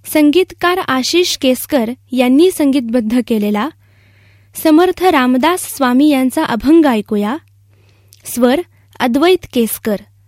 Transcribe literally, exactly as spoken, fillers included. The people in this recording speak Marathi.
संगीतकार आशिष केसकर यांनी संगीतबद्ध केलेला समर्थ रामदास स्वामी यांचा अभंग ऐकूया. स्वर अद्वैत केसकर.